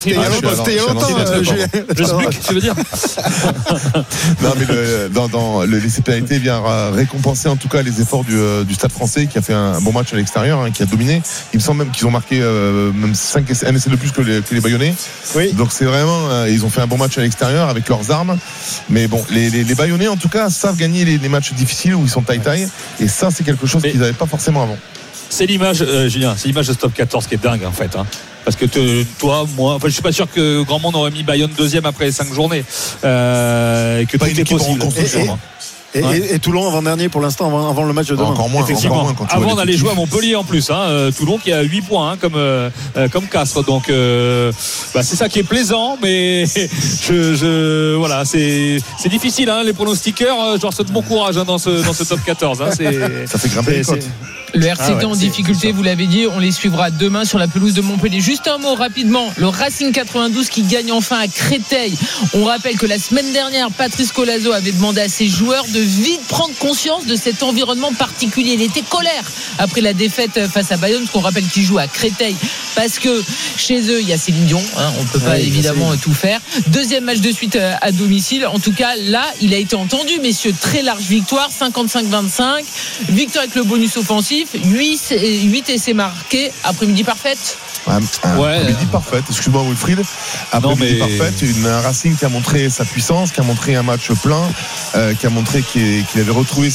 C'était il y a longtemps. Je explique, tu veux dire. Non, mais dans l'essai pénalité vient récompenser en tout cas les efforts du Stade français qui a fait un bon match à l'extérieur, qui a dominé. Il me semble même qu'ils ont marqué même 1 essai de plus que les Bayonnais. Oui. Donc c'est vraiment, ils ont fait un bon match à l'extérieur avec leurs armes. Mais bon, les Bayonnais en tout cas savent gagner les matchs difficiles où ils sont taille-taille. Et ça, c'est quelque chose qu'ils n'avaient pas forcément avant. C'est l'image, Julien, c'est l'image de ce top 14 qui est dingue en fait. Parce que toi, moi, je suis pas sûr que grand monde aurait mis Bayonne deuxième après les 5 journées. Que pas tout est possible. Et Toulon avant-dernier pour l'instant, avant le match de demain. Encore moins. Effectivement. Avant d'aller jouer à Montpellier en plus. Toulon qui a 8 points comme Castres. Donc c'est ça qui est plaisant. Mais voilà, c'est difficile. Les pronostiqueurs, je leur souhaite bon courage dans ce top 14. Ça fait grimper les cotes. Le RCT en difficulté, vous l'avez dit, on les suivra demain sur la pelouse de Montpellier. Juste un mot rapidement, le Racing 92 qui gagne enfin à Créteil. On rappelle que la semaine dernière, Patrice Colazo avait demandé à ses joueurs de vite prendre conscience de cet environnement particulier. Il était colère après la défaite face à Bayonne, parce qu'on rappelle qu'il joue à Créteil, parce que chez eux, il y a Céline Dion, on ne peut pas évidemment tout faire. Deuxième match de suite à domicile. En tout cas, là, il a été entendu, messieurs. Très large victoire, 55-25. Victoire avec le bonus offensif. 8 essais marqués, après-midi parfaite. Après-midi parfaite, excuse-moi Wilfried. Après-midi parfaite, un Racing qui a montré sa puissance, qui a montré un match plein, qui a montré qu'il avait retrouvé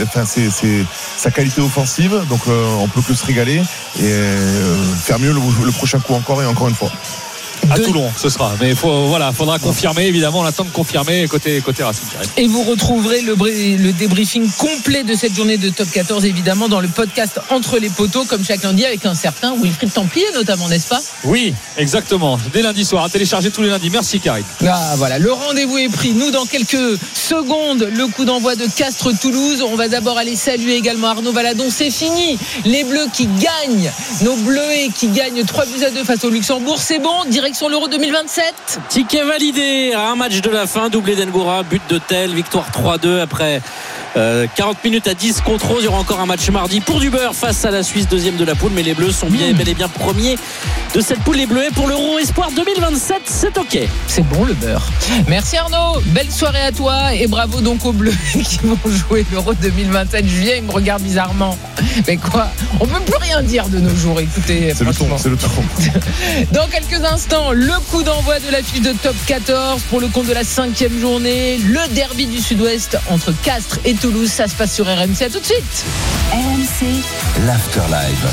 sa qualité offensive. Donc on peut que se régaler et faire mieux le prochain coup encore et encore une fois. À Toulon, ce sera. Mais faudra confirmer, évidemment. On attend de confirmer côté Racing. Et vous retrouverez le débriefing complet de cette journée de top 14, évidemment, dans le podcast Entre les poteaux, comme chaque lundi, avec un certain Wilfried Templier, notamment, n'est-ce pas ? Oui, exactement. Dès lundi soir, à télécharger tous les lundis. Merci, Karine. Voilà, le rendez-vous est pris. Nous, dans quelques secondes, le coup d'envoi de Castres-Toulouse. On va d'abord aller saluer également Arnaud Valadon. C'est fini. Les Bleus qui gagnent, nos Bleuets qui gagnent 3-2 face au Luxembourg. C'est bon, direction l'Euro 2027. Ticket validé à un match de la fin, doublé d'Engora, but de Tel, victoire 3-2 après 40 minutes à 10 contre 11. Il y aura encore un match mardi pour du beurre face à la Suisse, deuxième de la poule, mais les Bleus sont bel et bien premiers de cette poule. Les Bleuets pour l'Euro Espoir 2027, c'est ok. C'est bon le beurre. Merci Arnaud, belle soirée à toi et bravo donc aux Bleus qui vont jouer l'Euro 2027. Julien il me regarde bizarrement, mais quoi, on peut plus rien dire de nos jours. Écoutez, c'est le ton. Dans quelques instants, le coup d'envoi de l'affiche de top 14 pour le compte de la 5e journée, le derby du Sud-Ouest entre Castres et Toulouse. Ça se passe sur RMC. À tout de suite. RMC l'Afterlive.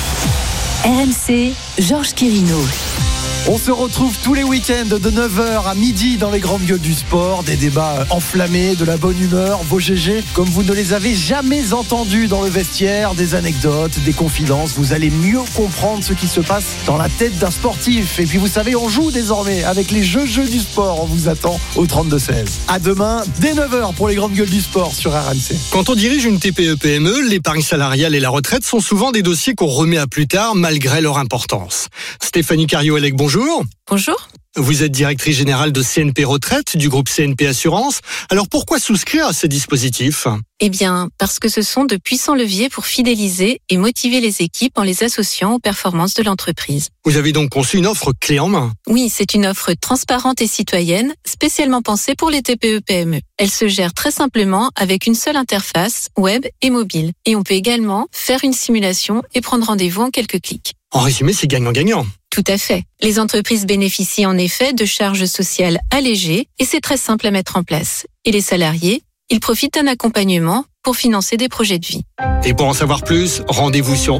RMC Georges Quirino. On se retrouve tous les week-ends de 9h à midi dans les grandes gueules du sport. Des débats enflammés, de la bonne humeur, vos GG comme vous ne les avez jamais entendus dans le vestiaire, des anecdotes, des confidences. Vous allez mieux comprendre ce qui se passe dans la tête d'un sportif. Et puis vous savez, on joue désormais avec les jeux du sport. On vous attend au 32-16. À demain, dès 9h pour les grandes gueules du sport sur RMC. Quand on dirige une TPE-PME, l'épargne salariale et la retraite sont souvent des dossiers qu'on remet à plus tard malgré leur importance. Stéphanie Carriot-Elec, bonjour. Bonjour. Vous êtes directrice générale de CNP Retraite du groupe CNP Assurance. Alors pourquoi souscrire à ces dispositifs ? Eh bien, parce que ce sont de puissants leviers pour fidéliser et motiver les équipes en les associant aux performances de l'entreprise. Vous avez donc conçu une offre clé en main ? Oui, c'est une offre transparente et citoyenne, spécialement pensée pour les TPE-PME. Elle se gère très simplement avec une seule interface, web et mobile. Et on peut également faire une simulation et prendre rendez-vous en quelques clics. En résumé, c'est gagnant-gagnant. Tout à fait. Les entreprises bénéficient en effet de charges sociales allégées et c'est très simple à mettre en place. Et les salariés, ils profitent d'un accompagnement pour financer des projets de vie. Et pour en savoir plus, rendez-vous sur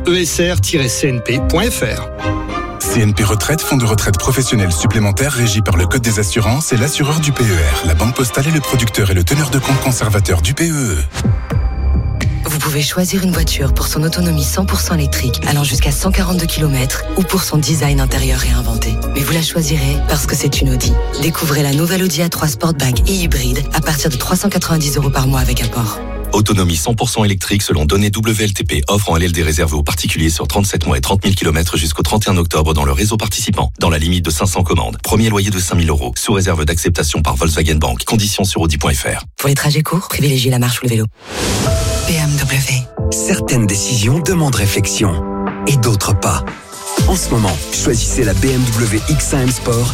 esr-cnp.fr. CNP Retraite, fonds de retraite professionnel supplémentaire régi par le Code des assurances et l'assureur du PER. La Banque Postale est le producteur et le teneur de compte conservateur du PEE. Vous pouvez choisir une voiture pour son autonomie 100% électrique allant jusqu'à 142 km ou pour son design intérieur réinventé. Mais vous la choisirez parce que c'est une Audi. Découvrez la nouvelle Audi A3 Sportback et hybride à partir de 390 € par mois avec apport. Autonomie 100% électrique selon données WLTP, offre en LLD réservée aux particuliers sur 37 mois et 30 000 km jusqu'au 31 octobre dans le réseau participant, dans la limite de 500 commandes. Premier loyer de 5 000 €, sous réserve d'acceptation par Volkswagen Bank. Conditions sur audi.fr. Pour les trajets courts, privilégiez la marche ou le vélo. BMW. Certaines décisions demandent réflexion et d'autres pas. En ce moment, choisissez la BMW X1 M Sport